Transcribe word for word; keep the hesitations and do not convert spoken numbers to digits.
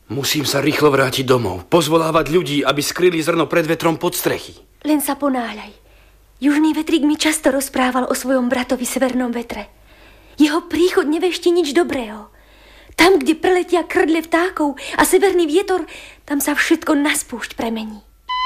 Musím sa rýchlo vrátiť domov. Pozvolávať ľudí, aby skryli zrno pred vetrom pod strechy. Len sa ponáhľaj. Južný vetrík mi často rozprával o svojom bratovi Severnom vetre. Jeho príchod nevešti nič dobrého. Tam, kde preletia krdle vtákov a severný vietor, tam sa všetko na spúšť premení.